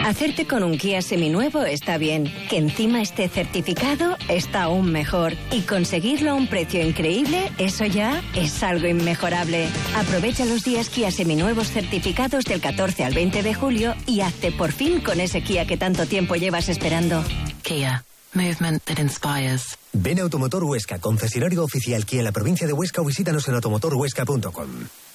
Hacerte con un Kia seminuevo está bien, que encima esté certificado está aún mejor. Y conseguirlo a un precio increíble, eso ya es algo inmejorable. Aprovecha los días Kia seminuevos certificados del 14 al 20 de julio y hazte por fin con ese Kia que tanto tiempo llevas esperando. Kia. Movement that inspires. Ven a Automotor Huesca, concesionario oficial Kia en la provincia de Huesca, o visítanos en automotorhuesca.com.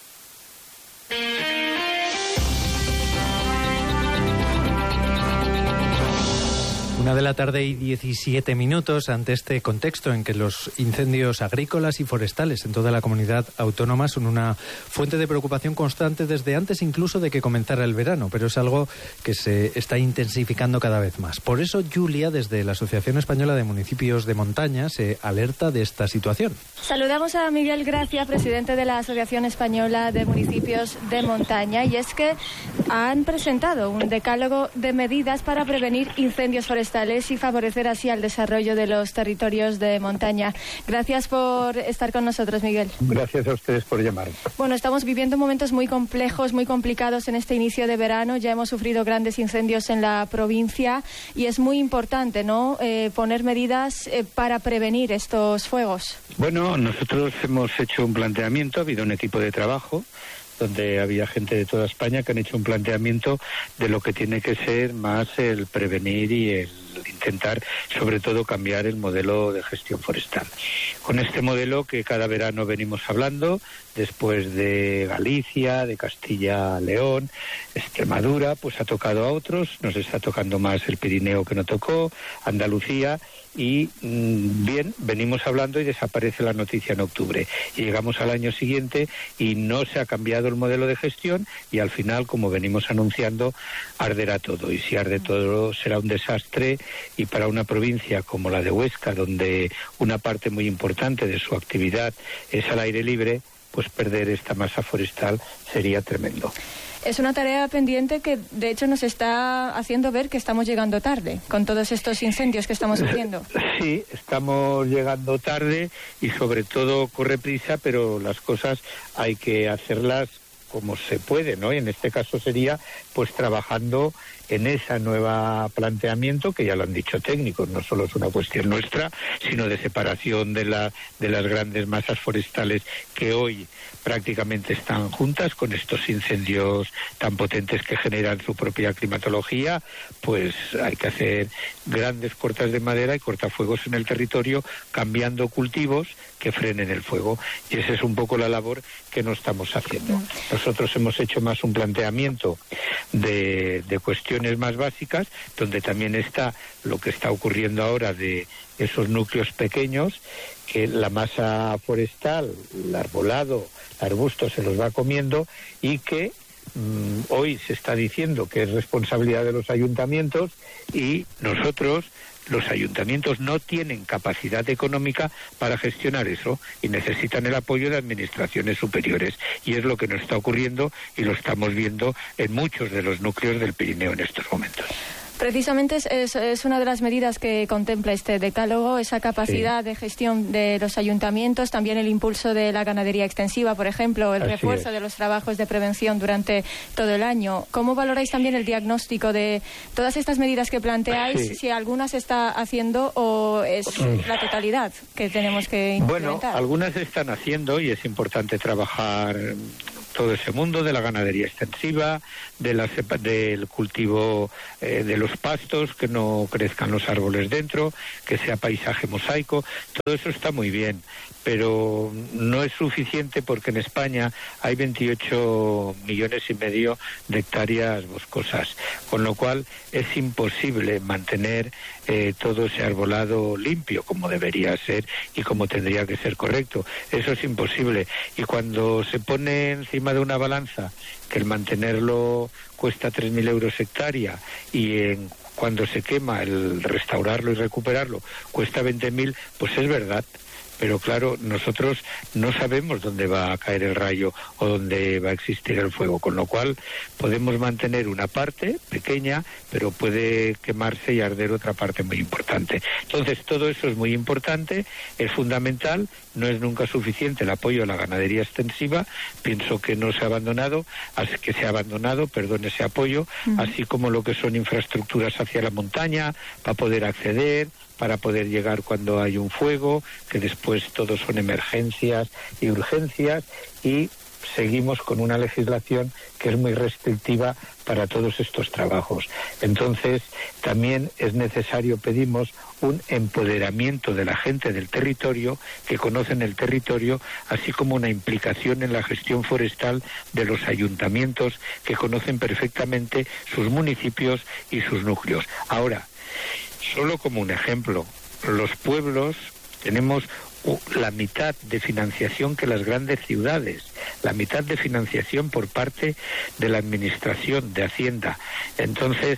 1:17 p.m. ante este contexto en que los incendios agrícolas y forestales en toda la comunidad autónoma son una fuente de preocupación constante desde antes incluso de que comenzara el verano, pero es algo que se está intensificando cada vez más. Por eso, Julia, desde la Asociación Española de Municipios de Montaña, se alerta de esta situación. Saludamos a Miguel Gracia, presidente de la Asociación Española de Municipios de Montaña, y es que han presentado un decálogo de medidas para prevenir incendios forestales y favorecer así al desarrollo de los territorios de montaña. Gracias por estar con nosotros, Miguel. Gracias a ustedes por llamar. Bueno, estamos viviendo momentos muy complejos, muy complicados en este inicio de verano. Ya hemos sufrido grandes incendios en la provincia y es muy importante, ¿no?, poner medidas para prevenir estos fuegos. Bueno, nosotros hemos hecho un planteamiento, ha habido un equipo de trabajo donde había gente de toda España que han hecho un planteamiento de lo que tiene que ser más el prevenir y el intentar, sobre todo, cambiar el modelo de gestión forestal. Con este modelo que cada verano venimos hablando, después de Galicia, de Castilla-León, Extremadura, pues ha tocado a otros, nos está tocando más el Pirineo que no tocó, Andalucía, y bien, venimos hablando y desaparece la noticia en octubre. Y llegamos al año siguiente y no se ha cambiado el modelo de gestión y al final, como venimos anunciando, arderá todo. Y si arde todo será un desastre, y para una provincia como la de Huesca, donde una parte muy importante de su actividad es al aire libre, pues perder esta masa forestal sería tremendo. Es una tarea pendiente que, de hecho, nos está haciendo ver que estamos llegando tarde con todos estos incendios que estamos sufriendo. Sí, estamos llegando tarde y, sobre todo, corre prisa, pero las cosas hay que hacerlas como se puede, ¿no? Y en este caso sería, pues, trabajando en ese nuevo planteamiento, que ya lo han dicho técnicos, no solo es una cuestión nuestra, sino de separación de las grandes masas forestales que hoy prácticamente están juntas con estos incendios tan potentes que generan su propia climatología. Pues hay que hacer grandes cortas de madera y cortafuegos en el territorio, cambiando cultivos que frenen el fuego, y esa es un poco la labor que no estamos haciendo. Nosotros hemos hecho más un planteamiento de cuestiones más básicas, donde también está lo que está ocurriendo ahora de esos núcleos pequeños, que la masa forestal, el arbolado, el arbusto se los va comiendo, y que hoy se está diciendo que es responsabilidad de los ayuntamientos, y nosotros, los ayuntamientos, no tienen capacidad económica para gestionar eso y necesitan el apoyo de administraciones superiores, y es lo que nos está ocurriendo y lo estamos viendo en muchos de los núcleos del Pirineo en estos momentos. Precisamente es una de las medidas que contempla este decálogo, esa capacidad de gestión de los ayuntamientos, también el impulso de la ganadería extensiva, por ejemplo, el refuerzo de los trabajos de prevención durante todo el año. ¿Cómo valoráis también el diagnóstico de todas estas medidas que planteáis? Si alguna se está haciendo o es la totalidad que tenemos que implementar. Bueno, algunas se están haciendo y es importante trabajar todo ese mundo de la ganadería extensiva, del cultivo de los pastos, que no crezcan los árboles dentro, que sea paisaje mosaico. Todo eso está muy bien, pero no es suficiente, porque en España hay 28,5 millones de hectáreas boscosas, con lo cual es imposible mantener todo ese arbolado limpio como debería ser y como tendría que ser correcto. Eso es imposible, y cuando se pone encima de una balanza que el mantenerlo cuesta 3.000 euros hectárea y cuando se quema el restaurarlo y recuperarlo cuesta 20.000, pues es verdad. pero claro, nosotros no sabemos dónde va a caer el rayo o dónde va a existir el fuego, con lo cual podemos mantener una parte pequeña, pero puede quemarse y arder otra parte muy importante. Entonces, todo eso es muy importante, es fundamental, no es nunca suficiente el apoyo a la ganadería extensiva, pienso que no se ha abandonado, ese apoyo, así como lo que son infraestructuras hacia la montaña, para poder acceder, para poder llegar cuando hay un fuego, que después todo son emergencias y urgencias, y seguimos con una legislación que es muy restrictiva para todos estos trabajos. Entonces, también es necesario, pedimos, un empoderamiento de la gente del territorio, que conocen el territorio, así como una implicación en la gestión forestal de los ayuntamientos, que conocen perfectamente sus municipios y sus núcleos. Ahora, solo como un ejemplo, los pueblos tenemos la mitad de financiación que las grandes ciudades, la mitad de financiación por parte de la Administración de Hacienda. Entonces,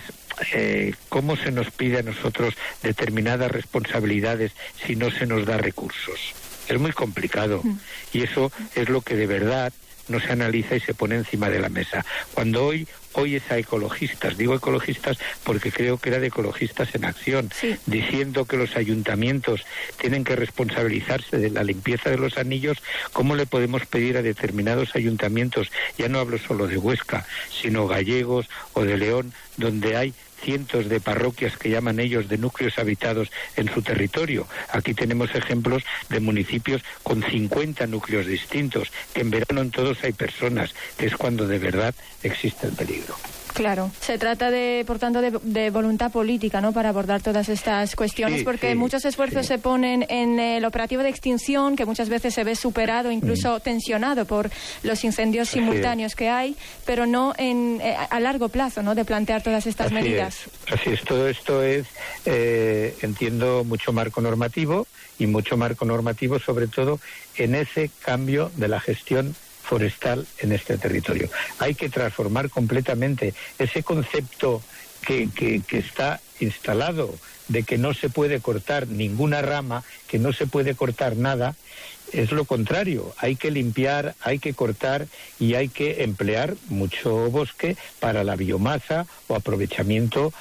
¿cómo se nos pide a nosotros determinadas responsabilidades si no se nos da recursos? Es muy complicado, y eso es lo que de verdad no se analiza y se pone encima de la mesa. Cuando hoy oyes a ecologistas, digo ecologistas porque creo que era de Ecologistas en Acción, diciendo que los ayuntamientos tienen que responsabilizarse de la limpieza de los anillos, ¿cómo le podemos pedir a determinados ayuntamientos, ya no hablo solo de Huesca, sino gallegos o de León, donde hay cientos de parroquias que llaman ellos de núcleos habitados en su territorio? Aquí tenemos ejemplos de municipios con 50 núcleos distintos, que en verano en todos hay personas, que es cuando de verdad existe el peligro. Claro, se trata por tanto, de voluntad política, ¿no?, para abordar todas estas cuestiones, porque muchos esfuerzos se ponen en el operativo de extinción, que muchas veces se ve superado, incluso tensionado por los incendios simultáneos que hay, pero no a largo plazo, ¿no?, de plantear todas estas medidas. Así es, todo esto es, entiendo, mucho marco normativo, y mucho marco normativo sobre todo en ese cambio de la gestión forestal en este territorio. Hay que transformar completamente ese concepto que está instalado de que no se puede cortar ninguna rama, que no se puede cortar nada. Es lo contrario, hay que limpiar, hay que cortar y hay que emplear mucho bosque para la biomasa o aprovechamiento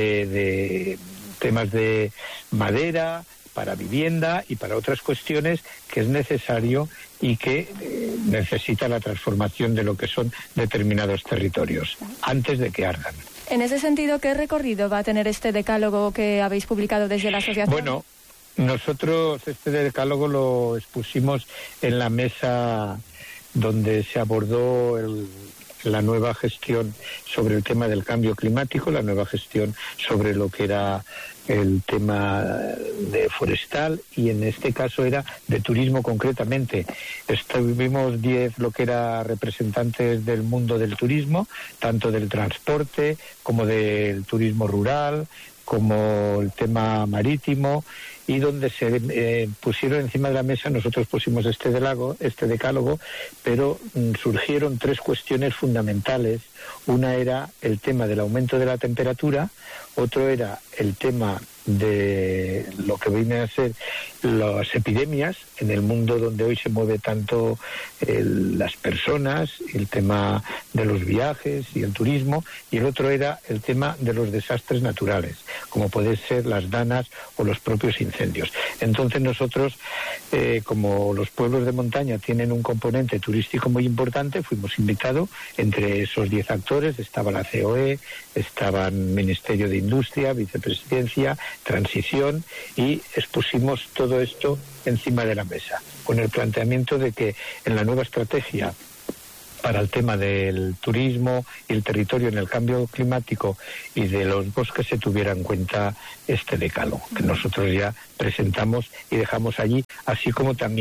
de temas de madera, para vivienda y para otras cuestiones que es necesario y que necesita la transformación de lo que son determinados territorios antes de que ardan. En ese sentido, ¿qué recorrido va a tener este decálogo que habéis publicado desde la asociación? Bueno, nosotros este decálogo lo expusimos en la mesa donde se abordó la nueva gestión sobre el tema del cambio climático, la nueva gestión sobre lo que era el tema de forestal, y en este caso era de turismo concretamente. Estuvimos 10 lo que era representantes del mundo del turismo, tanto del transporte como del turismo rural, como el tema marítimo, y donde se pusieron encima de la mesa, nosotros pusimos este decálogo, pero surgieron 3 cuestiones fundamentales. Una era el tema del aumento de la temperatura, otro era el tema de lo que viene a ser las epidemias en el mundo donde hoy se mueve tanto las personas, el tema de los viajes y el turismo, y el otro era el tema de los desastres naturales, como pueden ser las danas o los propios incendios. Entonces nosotros, como los pueblos de montaña tienen un componente turístico muy importante, fuimos invitados. Entre esos 10 actores estaba la COE, estaban Ministerio de Industria, Vicepresidencia, Transición, y expusimos todo esto encima de la mesa, con el planteamiento de que en la nueva estrategia para el tema del turismo y el territorio en el cambio climático y de los bosques se tuviera en cuenta este decálogo, que nosotros ya presentamos y dejamos allí, así como también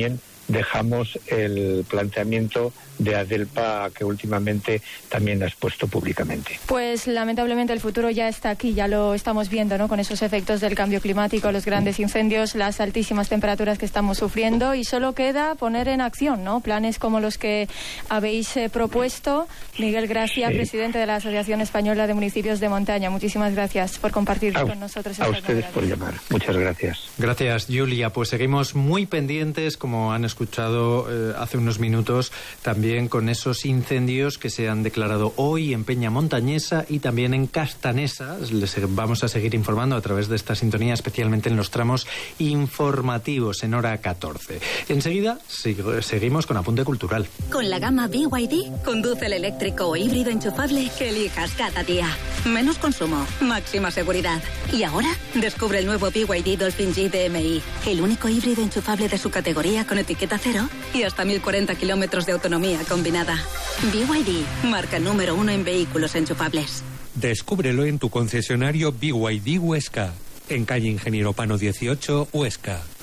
dejamos el planteamiento de Adelpa que últimamente también has puesto públicamente. Pues lamentablemente el futuro ya está aquí, ya lo estamos viendo, ¿no? Con esos efectos del cambio climático, los grandes incendios, las altísimas temperaturas que estamos sufriendo, y solo queda poner en acción, ¿no? Planes como los que habéis propuesto. Miguel Gracia, presidente de la Asociación Española de Municipios de Montaña, muchísimas gracias por compartir con nosotros. A ustedes por llamar. Muchas gracias. Gracias, Julia. Pues seguimos muy pendientes, como han escuchado hace unos minutos, también con esos incendios que se han declarado hoy en Peña Montañesa y también en Castanesa. Les vamos a seguir informando a través de esta sintonía, especialmente en los tramos informativos en hora 14. Enseguida seguimos con Apunte Cultural. Con la gama BYD, conduce el eléctrico o híbrido enchufable que elijas cada día. Menos consumo, máxima seguridad. Y ahora, descubre el nuevo BYD Dolphin G DMI, el único híbrido enchufable de su categoría con etiqueta cero y hasta 1040 kilómetros de autonomía combinada. BYD, marca número 1 en vehículos enchufables. Descúbrelo en tu concesionario BYD Huesca, en calle Ingeniero Pano 18, Huesca.